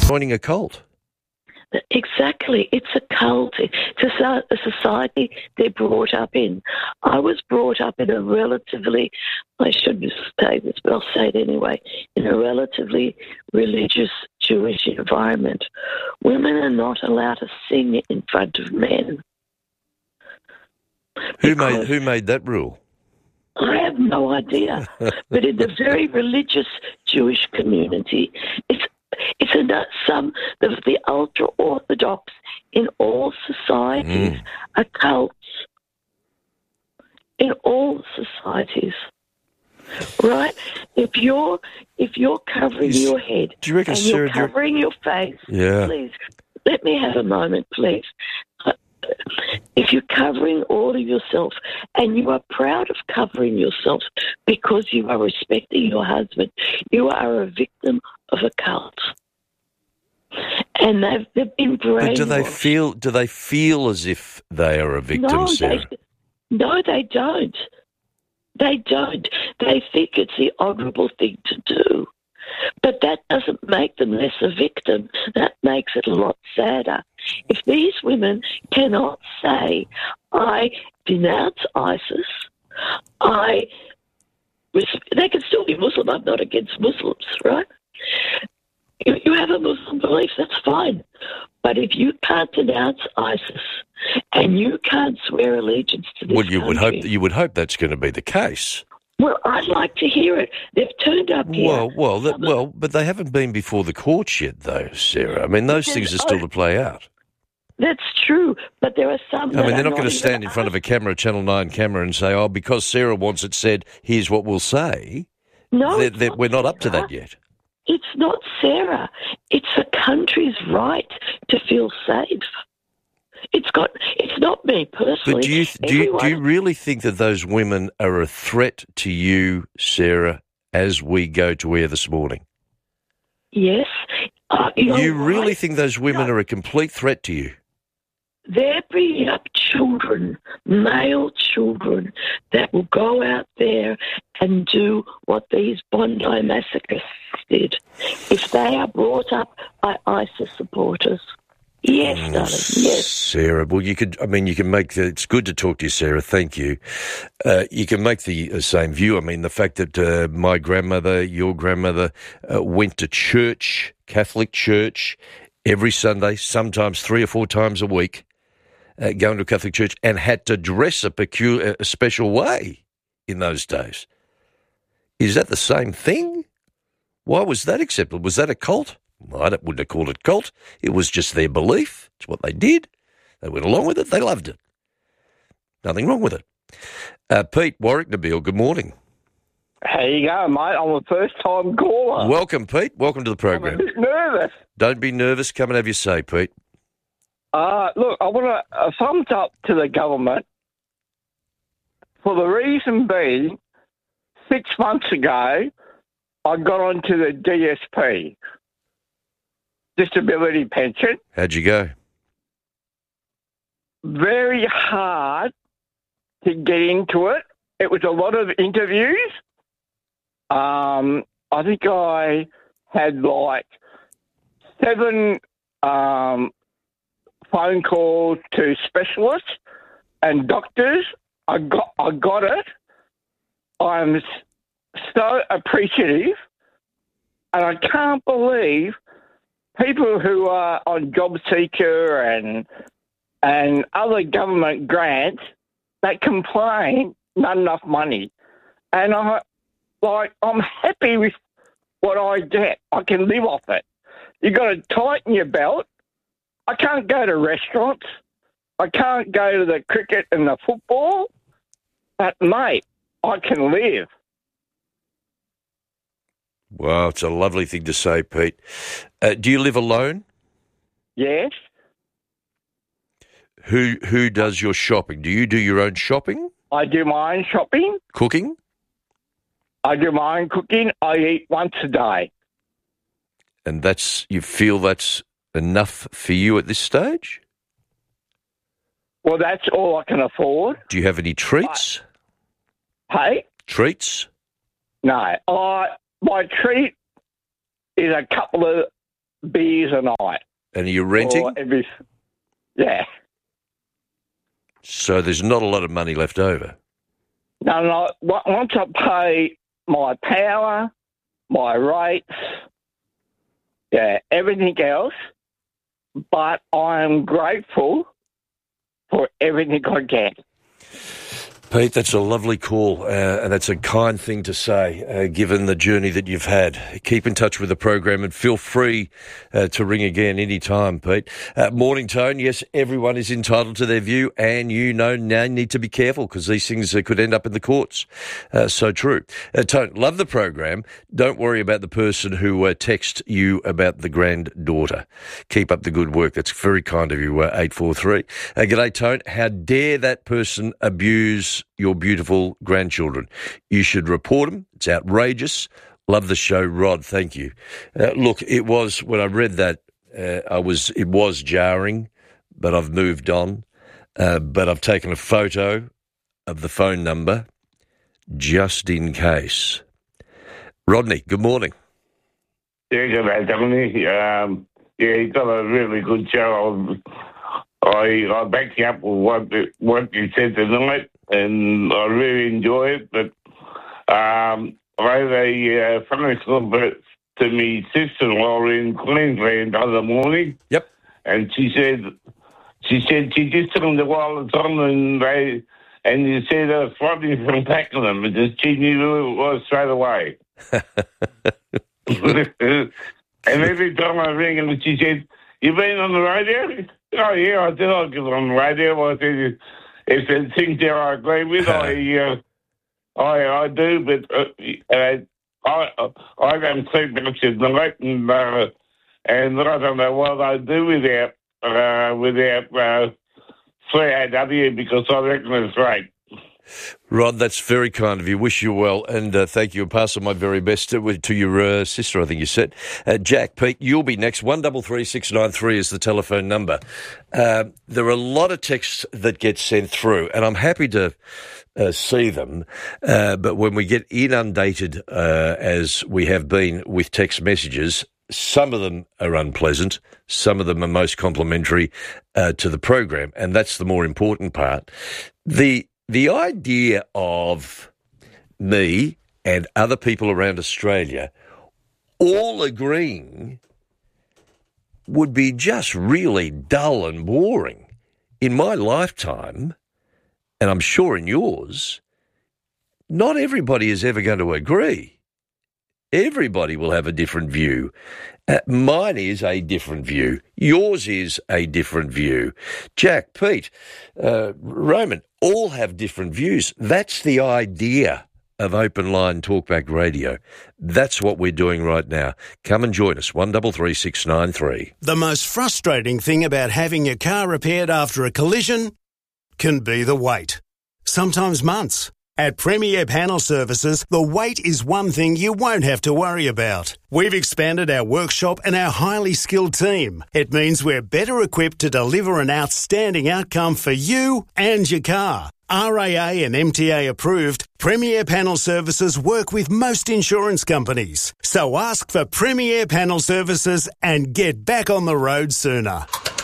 joining a cult. Exactly. It's a cult. It's a society they're brought up in. I was brought up in a relatively, I shouldn't say this, but I'll say it anyway, in a relatively religious Jewish environment. Women are not allowed to sing in front of men. Who made that rule? I have no idea. But in the very religious Jewish community, it's the ultra-Orthodox in all societies are cults. In all societies. Right? If you're covering your head do you reckon, and Sarah, you're covering your face, please, let me have a moment, please. If you're covering all of yourself and you are proud of covering yourself because you are respecting your husband, you are a victim of a cult. And they've been brainwashed. But do they feel as if they are a victim, Sarah? No, they don't. They don't. They think it's the honourable thing to do. But that doesn't make them less a victim. That makes it a lot sadder. If these women cannot say, I denounce ISIS, they can still be Muslim. I'm not against Muslims, right? You have a Muslim belief, that's fine. But if you can't denounce ISIS and you can't swear allegiance to this country... you would hope that's going to be the case. Well, I'd like to hear it. They've turned up here. But they haven't been before the courts yet, though, Sarah. I mean, those things are still to play out. That's true, but there are some... I mean, they're not going to stand in front of a camera, a Channel 9 camera, and say, because Sarah wants it said, here's what we'll say. No, we're not up to that yet. It's not Sarah. It's the country's right to feel safe. It's not me personally. But do you really think that those women are a threat to you, Sarah, as we go to air this morning? Yes. You really think those women are a complete threat to you? They're bringing up children, male children, that will go out there and do what these Bondi massacres did. If they are brought up by ISIS supporters. Yes, darling, yes. Sarah, well, you can make it's good to talk to you, Sarah, thank you. You can make the same view. I mean, the fact that my grandmother, your grandmother, went to church, Catholic church, every Sunday, sometimes 3 or 4 times a week, going to a Catholic church, and had to dress a special way in those days. Is that the same thing? Why was that acceptable? Was that a cult? I wouldn't have called it cult. It was just their belief. It's what they did. They went along with it. They loved it. Nothing wrong with it. Pete, Warwick, Nabil, good morning. How you going, mate? I'm a first-time caller. Welcome, Pete. Welcome to the program. I'm a bit nervous. Don't be nervous. Come and have your say, Pete. Look, I want a thumbs up to the government for the reason being 6 months ago I got onto the DSP, disability pension. How'd you go? Very hard to get into it. It was a lot of interviews. I think I had like 7 phone calls to specialists and doctors. I got it. I'm so appreciative, and I can't believe people who are on Job Seeker and other government grants that complain not enough money. And I'm happy with what I get. I can live off it. You got to tighten your belt. I can't go to restaurants. I can't go to the cricket and the football. But, mate, I can live. Wow, it's a lovely thing to say, Pete. Do you live alone? Yes. Who does your shopping? Do you do your own shopping? I do my own shopping. Cooking? I do my own cooking. I eat once a day. And you feel that's enough for you at this stage? Well, that's all I can afford. Do you have any treats? Hey? Treats? No. My treat is a couple of beers a night. And are you renting? Yeah. So there's not a lot of money left over. No. Once I pay my power, my rates, everything else, but I'm grateful for everything I get. Pete, that's a lovely call, and that's a kind thing to say, given the journey that you've had. Keep in touch with the program and feel free to ring again any time, Pete. Morning, Tone. Yes, everyone is entitled to their view, and now need to be careful because these things could end up in the courts. So true. Tone, love the program. Don't worry about the person who texts you about the granddaughter. Keep up the good work. That's very kind of you, 843. G'day, Tone. How dare that person abuse your beautiful grandchildren? You should report them. It's outrageous. Love the show, Rod. Thank you. Look, it was, when I read that, it was jarring, but I've moved on. But I've taken a photo of the phone number just in case. Rodney, good morning. Yeah, good day, Dominic. You've got a really good show. I back you up with what you said tonight, and I really enjoy it. But I had a phone call to my sister-in-law in Queensland the other morning. Yep. And she said she just took them to wireless on, and you said I was flooding from Pakenham, and she knew who it was straight away. And every time I ring her, she said, "You been on the radio?" Oh, yeah, I did. I get on the radio. I said, if there's things there I agree with, I do, but I don't sleep much at night, and I don't know what I do without CAW, because I reckon it's great. Rod, that's very kind of you. Wish you well, and thank you. And pass on my very best to your sister, I think you said. Jack, Pete, you'll be next. 133693 is the telephone number. There are a lot of texts that get sent through, and I'm happy to see them. But when we get inundated, as we have been with text messages, some of them are unpleasant. Some of them are most complimentary to the program, and that's the more important part. The idea of me and other people around Australia all agreeing would be just really dull and boring. In my lifetime, and I'm sure in yours, not everybody is ever going to agree. Everybody will have a different view. Mine is a different view. Yours is a different view. Jack, Pete, Roman, all have different views. That's the idea of Open Line Talkback Radio. That's what we're doing right now. Come and join us, 133693. The most frustrating thing about having your car repaired after a collision can be the wait. Sometimes months. At Premier Panel Services, the wait is one thing you won't have to worry about. We've expanded our workshop and our highly skilled team. It means we're better equipped to deliver an outstanding outcome for you and your car. RAA and MTA approved, Premier Panel Services work with most insurance companies. So ask for Premier Panel Services and get back on the road sooner.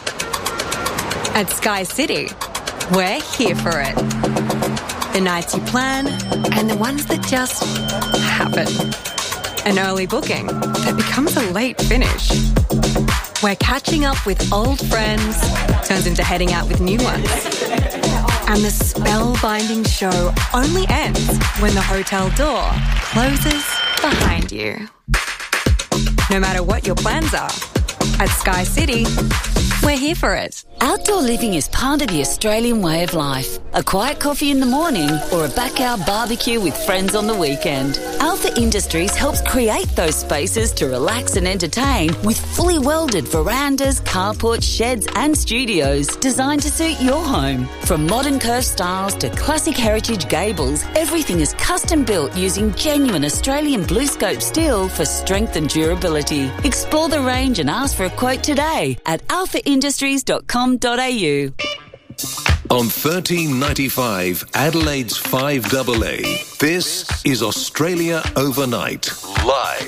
At Sky City, we're here for it. The nights you plan and the ones that just happen. An early booking that becomes a late finish. Where catching up with old friends turns into heading out with new ones. And the spellbinding show only ends when the hotel door closes behind you. No matter what your plans are, at Sky City, we're here for it. Outdoor living is part of the Australian way of life. A quiet coffee in the morning or a backyard barbecue with friends on the weekend. Alpha Industries helps create those spaces to relax and entertain with fully welded verandas, carports, sheds and studios designed to suit your home. From modern curved styles to classic heritage gables, everything is custom built using genuine Australian blue scope steel for strength and durability. Explore the range and ask for a quote today at alphaindustries.com.au. On 1395 Adelaide's 5AA, this is Australia Overnight, live.